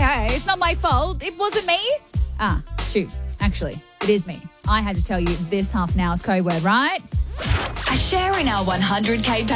okay. It's not my fault. It wasn't me. Shoot. Actually, it is me. I had to tell you this half an hour's code word, right? A share in our 100K